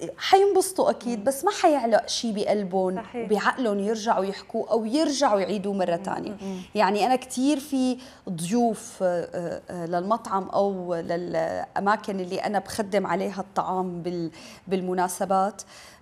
حينبسطوا اكيد، بس ما حيعلق شيء بقلبهم وبعقلهم يرجعوا يحكوا او يرجعوا يعيدوه مره ثانيه. يعني انا كثير في ضيوف للمطعم او للاماكن اللي انا بخدم عليها الطعام بالمناسبات،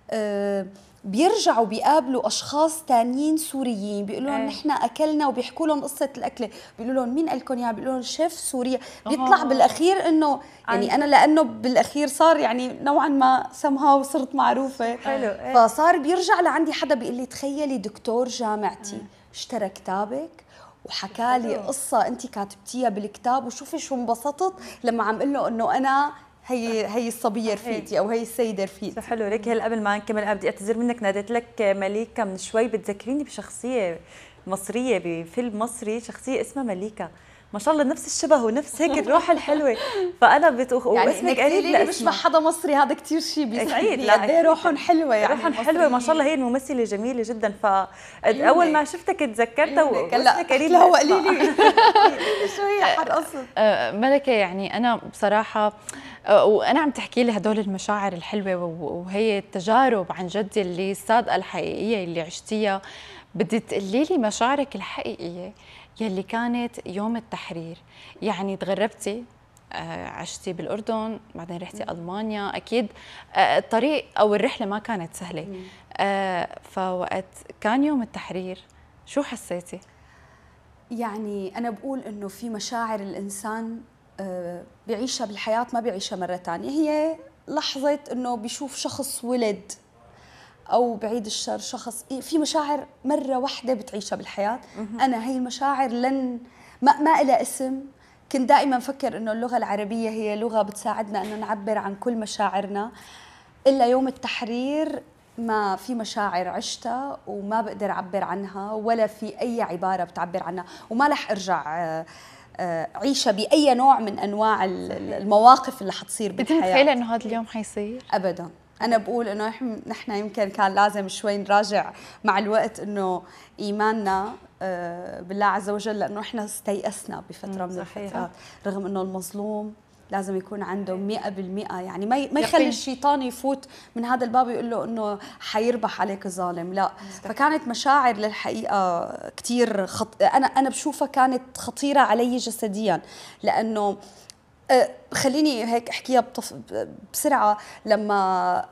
بيرجعوا بيقابلوا اشخاص تانيين سوريين بيقولوا لهم نحن اكلنا، وبيحكوا لهم قصه الاكله، بيقولوا لهم مين قالكم اياها، بيقولوا لهم شيف سوريا. بيطلع بالاخير انه يعني انا لانه بالاخير صار يعني نوعا ما سمها وصرت معروفه. حلو. فصار بيرجع لعندي حدا بيقول لي تخيلي دكتور جامعتي اشترى كتابك وحكى لي قصه انت كاتبتيها بالكتاب، وشوفي شو انبسطت لما عم اقول له انه انا هي الصبيه رفيقتي او هي السيده رفيقتي. حلو. ليك هلا قبل ما نكمل انا بدي اعتذر منك، ناديت لك مليكه من شوي، بتذكريني بشخصيه مصريه بفيلم مصري، شخصيه اسمها مليكه، ما شاء الله نفس الشبه ونفس هيك الروح الحلوه. فانا يعني واسمك قريب لي مش مع حدا مصري، هذا كثير شيء بيسعدني. قد ايه روحهم حلوه، يعني روحهم حلوه ما شاء الله. هي الممثله جميله جدا، فاول ما شفتك تذكرتها واسمك قريب. لا قولي لي شو هي حرقصت ملكه. يعني انا بصراحه وانا عم تحكي لي هدول المشاعر الحلوه وهي التجارب عن جد اللي الصادقه الحقيقيه اللي عشتيها، بدي تقولي لي مشاعرك الحقيقيه يلي كانت يوم التحرير. يعني تغربتي، عشتي بالأردن، بعدين رحتي ألمانيا، أكيد الطريق أو الرحلة ما كانت سهلة. فوقت كان يوم التحرير شو حسيتي؟ يعني أنا بقول إنه في مشاعر الإنسان بيعيشها بالحياة ما بيعيشها مرة تانية. هي لحظة إنه بيشوف شخص ولد، أو بعيد الشر شخص، في مشاعر مرة واحدة بتعيشها بالحياة. أنا هي المشاعر ما إلها اسم. كنت دائما فكر إنه اللغة العربية هي لغة بتساعدنا إنه نعبر عن كل مشاعرنا، إلا يوم التحرير ما في مشاعر عشتها وما بقدر أعبر عنها، ولا في أي عبارة بتعبر عنها، وما رح أرجع عيشها بأي نوع من أنواع المواقف اللي حتصير بالحياة. أنت متخيلة إنه هذا اليوم حيصير؟ أبداً. أنا بقول إنه نحن يمكن كان لازم شوي نراجع مع الوقت إنه إيماننا بالله عز وجل، لأنه إحنا استيأسنا بفترة من الفترات، رغم إنه المظلوم لازم يكون عنده 100%، يعني ما يخلي الشيطان يفوت من هذا الباب ويقول له إنه حيربح عليك الظالم، لا. فكانت مشاعر للحقيقة كتير أنا بشوفها كانت خطيرة علي جسدياً، لأنه خليني هيك احكيها بسرعه. لما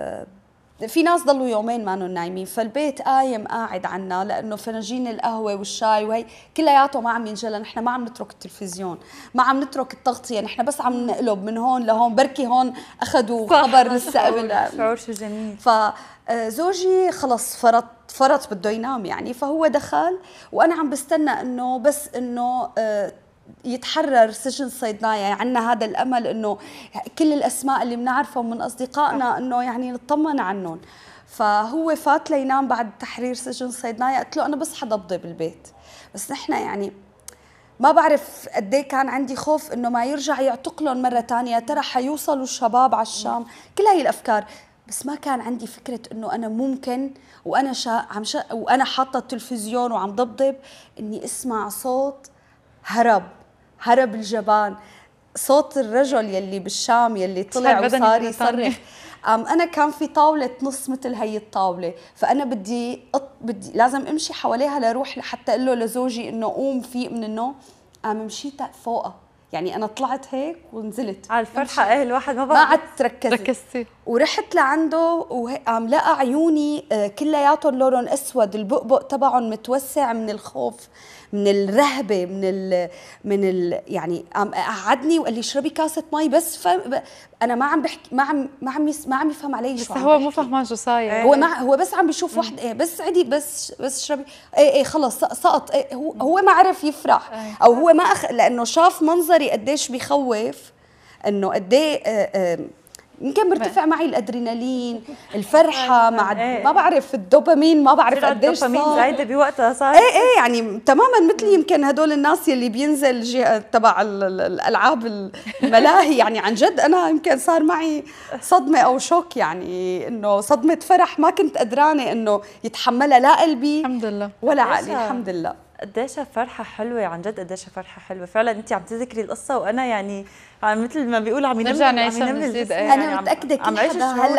في ناس ضلوا يومين ما نايمين، فالبيت قاعد عنا، لانه فناجين القهوه والشاي وهي كلياته ما عم ينجلى. نحن ما عم نترك التلفزيون، ما عم نترك التغطيه، نحن بس عم نقلب من هون لهون، بركي هون اخذوا خبر لسه قبل. شعور شو جميل. فزوجي خلص فرط بده ينام يعني، فهو دخل وانا عم بستنى انه بس انه يتحرر سجن صيدنايا. عنا هذا الأمل إنه كل الأسماء اللي بنعرفهم من أصدقائنا إنه يعني نطمن عنهم. فهو فات لينام بعد تحرير سجن صيدنايا. قلت له أنا بس حضبضي بالبيت، بس نحن يعني ما بعرف قد ايه كان عندي خوف إنه ما يرجع يعتقلهم مرة تانية، ترى حيوصلوا الشباب على الشام، كل هاي الأفكار. بس ما كان عندي فكرة إنه أنا ممكن وأنا وأنا حاطة التلفزيون وعم ضبضب إني أسمع صوت هرب الجبان، صوت الرجل يلي بالشام يلي طلع وصار يصرخ. أنا كان في طاولة نص مثل هي الطاولة، فأنا بدي لازم أمشي حواليها لروح لحتى أقول له لزوجي إنه قوم فيق من النوم. مشيت فوقها، يعني أنا طلعت هيك ونزلت على الفرحة. إيه الواحد ما عاد ركزتي، ورحت لعنده وعم لقى عيوني كلياتهم لونهم أسود، البؤبؤ تبعهم متوسع من الخوف، من الرهبة، يعني قعدني وقال لي اشربي كاسة مي بس. انا ما عم بحكي، ما عم يفهم علي شو بس هو مو فهمان شو صاير. هو بس عم بيشوف وحده بس عدي بس اشربي خلص سقط. هو ما عرف يفرح، او هو ما لانه شاف منظري قديش بيخوف، انه قديه يمكن مرتفع معي الادرينالين، الفرحه مع ما بعرف الدوبامين، ما بعرف قديش صار الدوبامين زايده بوقتها صار. يعني تماما مثلي. يمكن هدول الناس يلي بينزل تبع الالعاب الملاهي، يعني عن جد انا يمكن صار معي صدمه او شوك، يعني انه صدمه فرح ما كنت قدرانه انه يتحملها لا قلبي الحمد لله ولا عقلي. الحمد لله. قديش فرحه حلوه عن جد، قديش فرحه حلوه فعلا. انت عم تذكري القصه وانا يعني مثل ما بيقولوا عم ينمل. انا متاكده كل حدا هلا